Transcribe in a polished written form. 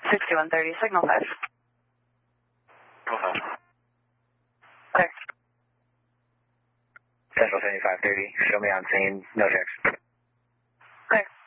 6130, signal 5. Clear. Central 7530, show me on scene, no checks. Clear.